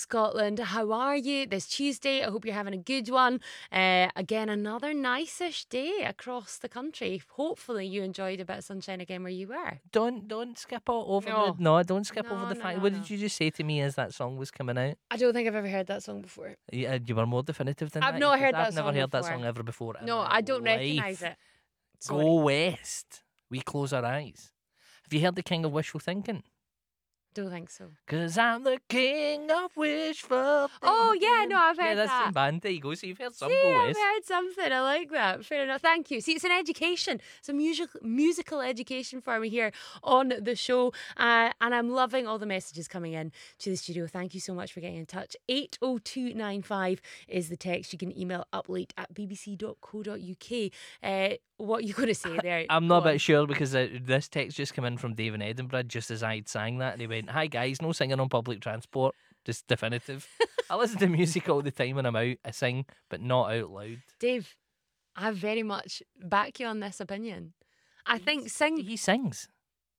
Scotland. How are you this Tuesday? I hope you're having a good one. Again, another nice-ish day across the country. Hopefully you enjoyed a bit of sunshine again where you were. Don't skip over No. don't skip over the No, fact. no, What no. did you just say to me as that song was coming out? I don't think I've ever heard that song before. You were more definitive than that. I've not because heard that I've never song heard that before. song ever before. in No, my I don't life. recognise it. Sorry. Go west. We close our eyes. Have you heard the King of Wishful Thinking? Don't think so. 'Cause I'm the king of wishful thinking. Oh, yeah, no, I've Yeah, heard that's the that. same band. There you go. So you've heard some See, Go I've West. heard something. I like that. Fair enough. Thank you. See, it's an education. It's a musical education for me here on the show. And I'm loving all the messages coming in to the studio. Thank you so much for getting in touch. 80295 is the text. You can email uplate@bbc.co.uk. What are you going to say there? I'm not Go a on. bit sure because this text just came in from Dave in Edinburgh just as I'd sang that. And he went, "Hi guys, no singing on public transport. Just definitive. I listen to music all the time when I'm out. I sing, but not out loud." Dave, I very much back you on this opinion. I think sing. He sings.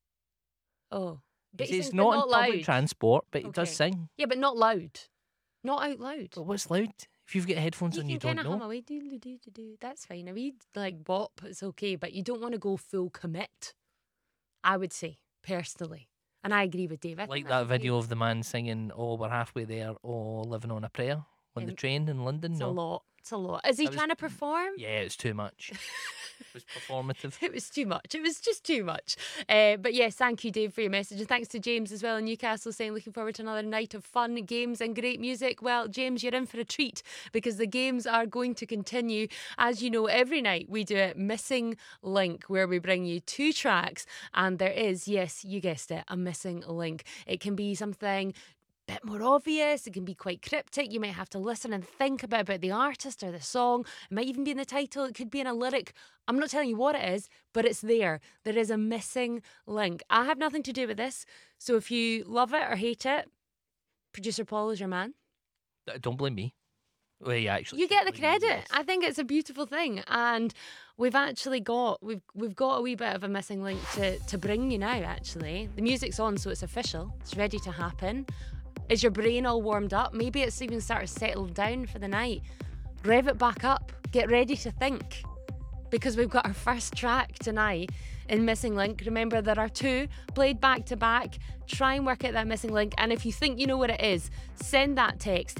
Oh. But He he says sings, not but on public loud. transport, but he does Okay. sing. Yeah, but not loud. Not out loud. But what's loud? If you've got headphones You on, can you don't kind of hum know. away, do. That's fine. A wee like bop, it's okay, but you don't want to go full commit. I would say personally, and I agree with Dave. I think Like that's that okay. video of the man singing, "Oh, we're halfway there," "Oh, living on a prayer" on the train in London. It's No, a lot. It's a lot. Is he That was- trying to perform? yeah, it's too much. It was performative. It was too much. It was just too much. But yes, thank you, Dave, for your message. And thanks to James as well in Newcastle saying, looking forward to another night of fun, games and great music. Well, James, you're in for a treat because the games are going to continue. As you know, every night we do a missing link where we bring you 2 tracks and there is, yes, you guessed it, a missing link. It can be something bit more obvious, it can be quite cryptic, you might have to listen and think about the artist or the song. It might even be in the title, it could be in a lyric. I'm not telling you what it is, but it's there is a missing link. I have nothing to do with this, so if you love it or hate it, producer Paul is your man. Don't blame me. Well, yeah, actually, You get the blame me, credit. yes. I think it's a beautiful thing, and we've actually got we've got a wee bit of a missing link to bring you now. Actually, the music's on, so it's official. It's ready to happen. Is your brain all warmed up? Maybe it's even started to settle down for the night. Rev it back up. Get ready to think. Because we've got our first track tonight in Missing Link. Remember, there are 2 played back to back. Try and work out that missing link. And if you think you know what it is, send that text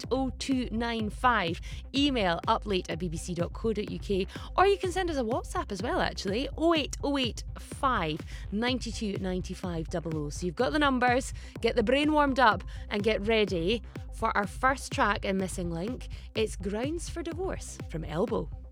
80295. Email uplate@bbc.co.uk. Or you can send us a WhatsApp as well, actually. 08085 92 95 00. So you've got the numbers. Get the brain warmed up and get ready for our first track in Missing Link. It's Grounds for Divorce from Elbow.